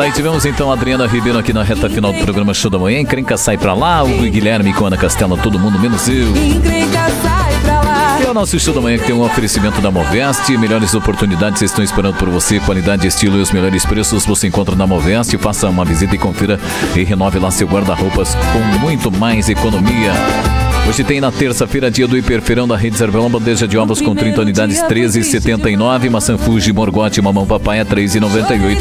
Tá, e tivemos então a Adriana Ribeiro aqui na reta final do programa Show da Manhã. Encrenca sai pra lá, o Guilherme com a Ana Castela, todo mundo menos eu. Encrenca sai pra lá. E o nosso Show da Manhã que tem um oferecimento da Moveste. Melhores oportunidades estão esperando por você. Qualidade, estilo e os melhores preços você encontra na Moveste. Faça uma visita e confira e renove lá seu guarda-roupas com muito mais economia. Hoje tem na terça-feira dia do hiperfeirão da Rede Cervelão, bandeja de ovos com 30 unidades, R$ 13,79. Maçã Fuji, Morgote, mamão papai a R$ 3,98.